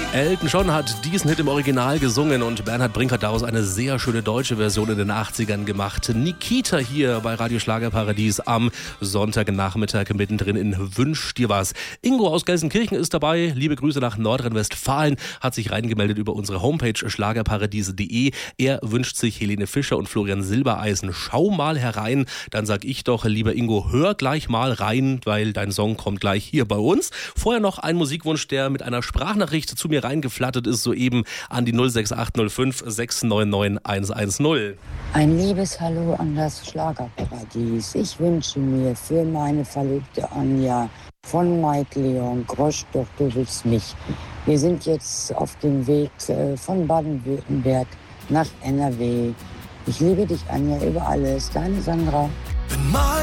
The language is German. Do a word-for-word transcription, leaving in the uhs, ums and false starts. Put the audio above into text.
Elton John hat diesen Hit im Original gesungen und Bernhard Brink hat daraus eine sehr schöne deutsche Version in den achtzigern gemacht. Nikita hier bei Radio Schlagerparadies am Sonntagnachmittag mittendrin in Wünsch dir was. Ingo aus Gelsenkirchen ist dabei. Liebe Grüße nach Nordrhein-Westfalen. Hat sich reingemeldet über unsere Homepage schlagerparadies punkt de. Er wünscht sich Helene Fischer und Florian Silbereisen. Schau mal herein. Dann sag ich doch, lieber Ingo, hör gleich mal rein, weil dein Song kommt gleich hier bei uns. Vorher noch ein Musikwunsch, der mit einer Sprachnachricht zu mir reingeflattert ist, soeben an die null sechs acht null fünf sechs neun neun eins eins null. Ein liebes Hallo an das Schlagerparadies. Ich wünsche mir für meine Verlobte Anja von Mike Leon Grosch, doch du willst mich. Wir sind jetzt auf dem Weg von Baden-Württemberg nach N R W. Ich liebe dich, Anja, über alles. Deine Sandra.